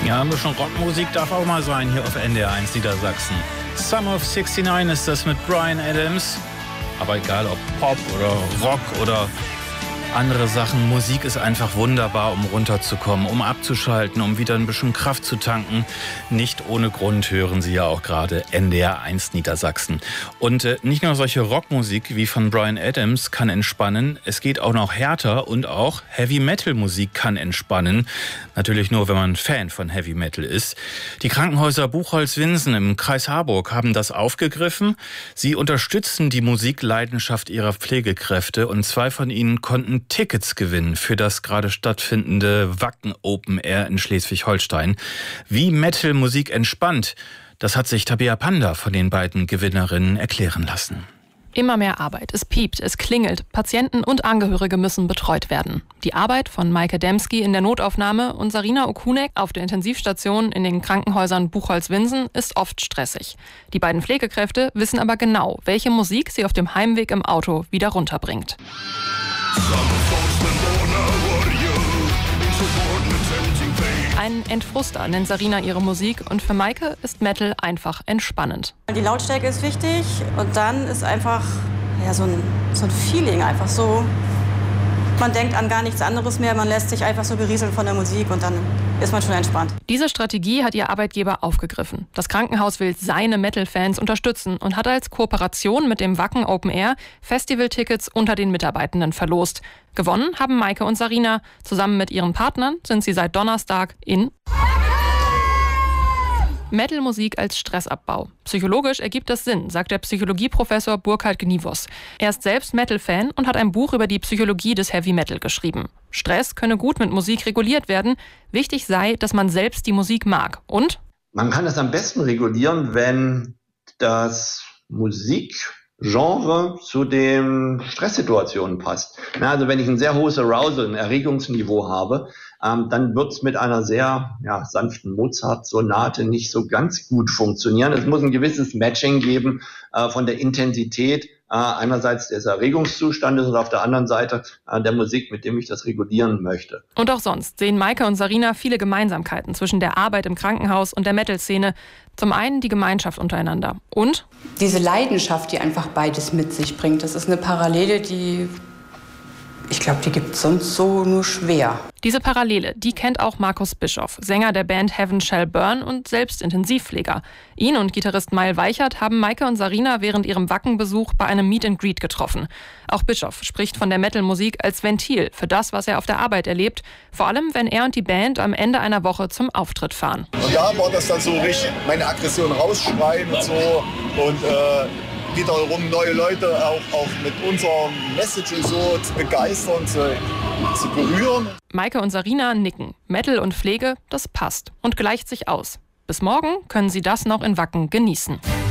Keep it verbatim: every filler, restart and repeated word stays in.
Ja, ein bisschen Rockmusik darf auch mal sein hier auf N D R eins Niedersachsen. Sum of sixty-nine ist das mit Bryan Adams. Aber egal ob Pop oder Rock oder andere Sachen, Musik ist einfach wunderbar, um runterzukommen, um abzuschalten, um wieder ein bisschen Kraft zu tanken. Nicht ohne Grund hören Sie ja auch gerade N D R eins Niedersachsen. Und äh, nicht nur solche Rockmusik wie von Bryan Adams kann entspannen, es geht auch noch härter und auch Heavy-Metal-Musik kann entspannen. Natürlich nur, wenn man Fan von Heavy Metal ist. Die Krankenhäuser Buchholz-Winsen im Kreis Harburg haben das aufgegriffen. Sie unterstützen die Musikleidenschaft ihrer Pflegekräfte und zwei von ihnen konnten Tickets gewinnen für das gerade stattfindende Wacken Open Air in Schleswig-Holstein. Wie Metal-Musik entspannt, das hat sich Tabea Panda von den beiden Gewinnerinnen erklären lassen. Immer mehr Arbeit, es piept, es klingelt. Patienten und Angehörige müssen betreut werden. Die Arbeit von Maike Demski in der Notaufnahme und Sarina Okunek auf der Intensivstation in den Krankenhäusern Buchholz-Winsen ist oft stressig. Die beiden Pflegekräfte wissen aber genau, welche Musik sie auf dem Heimweg im Auto wieder runterbringt. Ein Entfruster nennt Sarina ihre Musik und für Maike ist Metal einfach entspannend. Die Lautstärke ist wichtig und dann ist einfach ja, so, ein, so ein Feeling einfach so. Man denkt an gar nichts anderes mehr, man lässt sich einfach so berieseln von der Musik und dann ist man schon entspannt. Diese Strategie hat ihr Arbeitgeber aufgegriffen. Das Krankenhaus will seine Metal-Fans unterstützen und hat als Kooperation mit dem Wacken Open Air Festival-Tickets unter den Mitarbeitenden verlost. Gewonnen haben Maike und Sarina. Zusammen mit ihren Partnern sind sie seit Donnerstag in Metal-Musik als Stressabbau. Psychologisch ergibt das Sinn, sagt der Psychologieprofessor Burkhard Gnivos. Er ist selbst Metal-Fan und hat ein Buch über die Psychologie des Heavy Metal geschrieben. Stress könne gut mit Musik reguliert werden. Wichtig sei, dass man selbst die Musik mag. Und? Man kann das am besten regulieren, wenn das Musikgenre zu den Stresssituationen passt. Na, also wenn ich ein sehr hohes Arousal, ein Erregungsniveau habe, ähm, dann wird es mit einer sehr ja, sanften Mozart-Sonate nicht so ganz gut funktionieren. Es muss ein gewisses Matching geben äh, von der Intensität äh, einerseits des Erregungszustandes und auf der anderen Seite äh, der Musik, mit dem ich das regulieren möchte. Und auch sonst sehen Maike und Sarina viele Gemeinsamkeiten zwischen der Arbeit im Krankenhaus und der Metal-Szene. Zum einen die Gemeinschaft untereinander und diese Leidenschaft, die einfach beides mit sich bringt. Das ist eine Parallele, die, ich glaube, die gibt es sonst so nur schwer. Diese Parallele, die kennt auch Markus Bischoff, Sänger der Band Heaven Shall Burn und selbst Intensivpfleger. Ihn und Gitarrist Mail Weichert haben Maike und Sarina während ihrem Wackenbesuch bei einem Meet and Greet getroffen. Auch Bischoff spricht von der Metal-Musik als Ventil für das, was er auf der Arbeit erlebt. Vor allem, wenn er und die Band am Ende einer Woche zum Auftritt fahren. Und da war das dann so richtig, meine Aggression rausschreien und so und äh wiederum neue Leute auch, auch mit unserem Message so zu begeistern, zu, zu berühren. Maike und Sarina nicken. Metal und Pflege, das passt und gleicht sich aus. Bis morgen können sie das noch in Wacken genießen.